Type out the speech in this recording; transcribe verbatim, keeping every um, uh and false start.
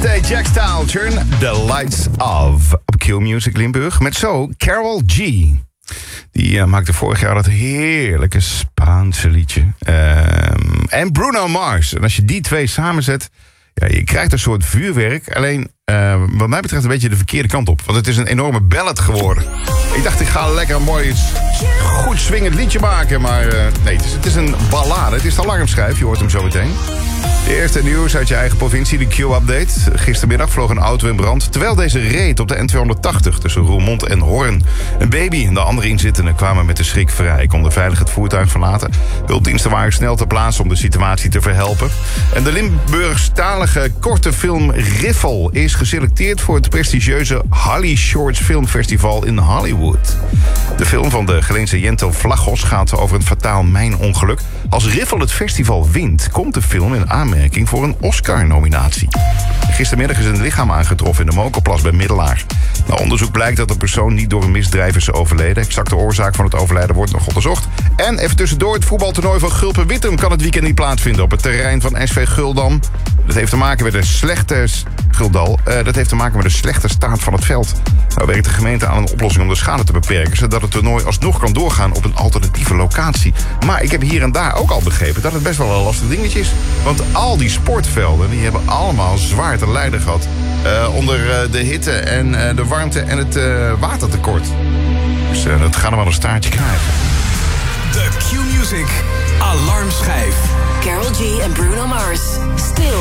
Stay Jack Style, Turn the Lights Off. Op Q-Music Limburg met zo Karol G. Die uh, maakte vorig jaar dat heerlijke Spaanse liedje. Um, en Bruno Mars. En als je die twee samenzet, ja, je krijgt een soort vuurwerk. Alleen, uh, wat mij betreft een beetje de verkeerde kant op. Want het is een enorme ballad geworden. Ik dacht, ik ga lekker een mooi, goed swingend liedje maken. Maar uh, nee, het is, het is een ballade. Het is de alarmschijf, je hoort hem zo meteen. De eerste nieuws uit je eigen provincie, de Q-update. Gistermiddag vloog een auto in brand, terwijl deze reed op de N tweehonderdtachtig tussen Roermond en Hoorn. Een baby en de andere inzittenden kwamen met de schrik vrij, konden veilig het voertuig verlaten. Hulpdiensten waren snel ter plaatse om de situatie te verhelpen. En de Limburgstalige korte film Riffel is geselecteerd voor het prestigieuze Holly Shorts Filmfestival in Hollywood. De film van de Geleense Jentel Vlachos gaat over een fataal mijnongeluk. Als Riffel het festival wint, komt de film in aanmerking voor een Oscar-nominatie. Gistermiddag is een lichaam aangetroffen in de Mokelplas bij Middelaar. Na onderzoek blijkt dat de persoon niet door een misdrijf is overleden. Exacte oorzaak van het overlijden wordt nog onderzocht. En even tussendoor, het voetbaltoernooi van Gulpen-Wittrum kan het weekend niet plaatsvinden op het terrein van S V Guldam. Dat heeft te maken met de slechte Guldal. Uh, dat heeft te maken met de slechte staat van het veld. Nou werkt de gemeente aan een oplossing om de schade te beperken, zodat het toernooi alsnog kan doorgaan op een alternatieve locatie. Maar ik heb hier en daar ook al begrepen dat het best wel een lastig dingetje is. Want al die sportvelden die hebben allemaal zwaar te lijden gehad. Uh, onder uh, de hitte en uh, de warmte en het uh, watertekort. Dus uh, dat gaat er wel een staartje krijgen. De Q-Music Alarmschijf. Karol G en Bruno Mars. Stil.